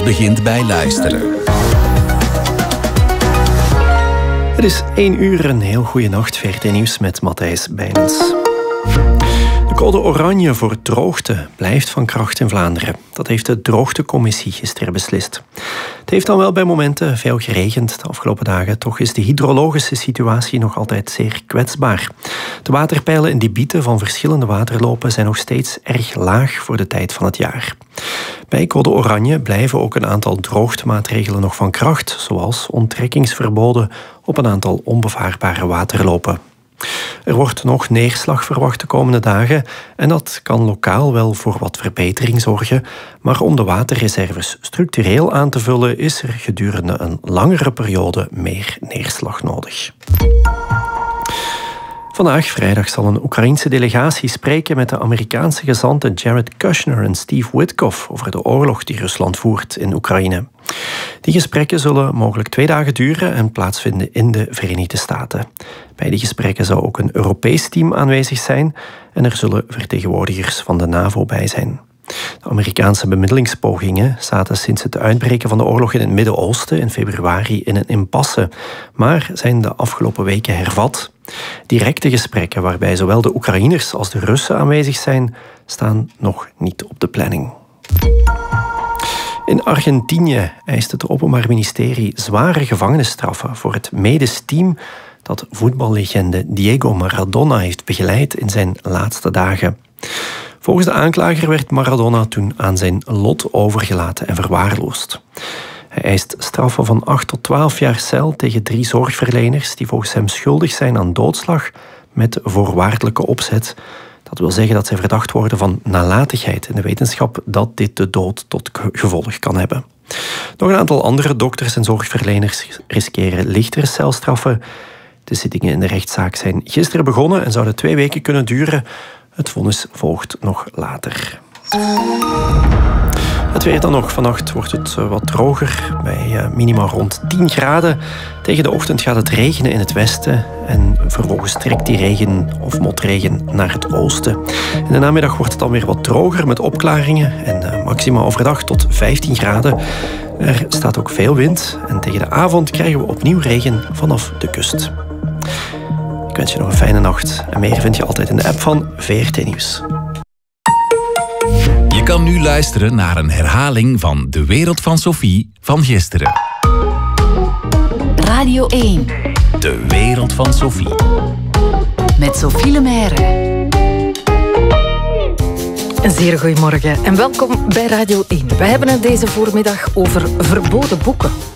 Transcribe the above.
begint bij luisteren. Het is 1 uur, een heel goede nacht. VRT Nieuws met Matthijs Bijnens. De code oranje voor droogte blijft van kracht in Vlaanderen. Dat heeft de droogtecommissie gisteren beslist. Het heeft dan wel bij momenten veel geregend de afgelopen dagen. Toch is de hydrologische situatie nog altijd zeer kwetsbaar. De waterpeilen in gebieden van verschillende waterlopen zijn nog steeds erg laag voor de tijd van het jaar. Bij code oranje blijven ook een aantal droogtemaatregelen nog van kracht, zoals onttrekkingsverboden op een aantal onbevaarbare waterlopen. Er wordt nog neerslag verwacht de komende dagen en dat kan lokaal wel voor wat verbetering zorgen, maar om de waterreserves structureel aan te vullen is er gedurende een langere periode meer neerslag nodig. Vandaag, vrijdag, zal een Oekraïense delegatie spreken met de Amerikaanse gezanten Jared Kushner en Steve Witkoff over de oorlog die Rusland voert in Oekraïne. Die gesprekken zullen mogelijk 2 dagen duren en plaatsvinden in de Verenigde Staten. Bij die gesprekken zou ook een Europees team aanwezig zijn en er zullen vertegenwoordigers van de NAVO bij zijn. De Amerikaanse bemiddelingspogingen zaten sinds het uitbreken van de oorlog in het Midden-Oosten in februari in een impasse, maar zijn de afgelopen weken hervat. Directe gesprekken waarbij zowel de Oekraïners als de Russen aanwezig zijn, staan nog niet op de planning. In Argentinië eist het Openbaar Ministerie zware gevangenisstraffen voor het medisch team dat voetballegende Diego Maradona heeft begeleid in zijn laatste dagen. Volgens de aanklager werd Maradona toen aan zijn lot overgelaten en verwaarloosd. Hij eist straffen van 8 tot 12 jaar cel tegen 3 zorgverleners die volgens hem schuldig zijn aan doodslag met voorwaardelijke opzet. Dat wil zeggen dat zij verdacht worden van nalatigheid in de wetenschap dat dit de dood tot gevolg kan hebben. Nog een aantal andere dokters en zorgverleners riskeren lichtere celstraffen. De zittingen in de rechtszaak zijn gisteren begonnen en zouden 2 weken kunnen duren. Het vonnis volgt nog later. Het weer dan nog. Vannacht wordt het wat droger, bij minimaal rond 10 graden. Tegen de ochtend gaat het regenen in het westen en vervolgens trekt die regen of motregen naar het oosten. In de namiddag wordt het dan weer wat droger met opklaringen en maxima overdag tot 15 graden. Er staat ook veel wind en tegen de avond krijgen we opnieuw regen vanaf de kust. Ik wens je nog een fijne nacht en meer vind je altijd in de app van VRT Nieuws. Je kan nu luisteren naar een herhaling van De Wereld van Sophie van gisteren. Radio 1. De Wereld van Sophie. Met Sophie Lemaire. Een zeer goedemorgen en welkom bij Radio 1. Wij hebben het deze voormiddag over verboden boeken.